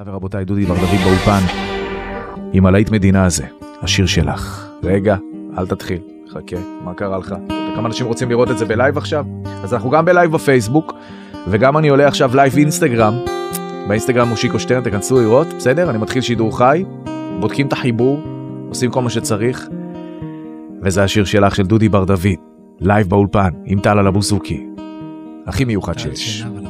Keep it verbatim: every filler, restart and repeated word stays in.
ורבותיי, דודי בר דוד באולפן עם הלהיט מדינה הזה, השיר שלך. רגע, אל תתחיל, חכה, מה קרה לך? כמה אנשים רוצים לראות את זה בלייב עכשיו? אז אנחנו גם בלייב בפייסבוק, וגם אני עולה עכשיו לייב באינסטגרם. באינסטגרם מושיקו שטרן, תכנסו לראות, בסדר? אני מתחיל שידור חי, בודקים את החיבור, עושים כל מה שצריך, וזה השיר שלך של דודי בר דוד, לייב באולפן, עם טל על הבוסוקי, הכי מיוחד שיש.